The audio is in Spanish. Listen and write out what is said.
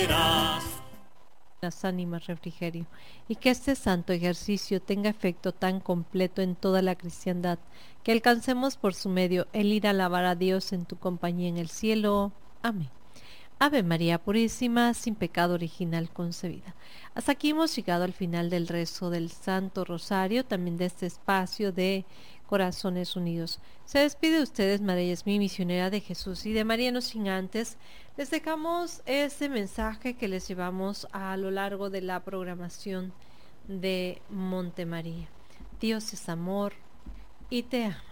Las ánimas refrigerio, y que este santo ejercicio tenga efecto tan completo en toda la cristiandad, que alcancemos por su medio el ir a alabar a Dios en tu compañía en el cielo. Amén. Ave María Purísima, sin pecado original concebida. Hasta aquí hemos llegado al final del rezo del Santo Rosario, también de este espacio de Corazones Unidos. Se despide de ustedes María Yasmín, misionera de Jesús, y de María, no sin antes les dejamos este mensaje que les llevamos a lo largo de la programación de Monte María. Dios es amor y te ama.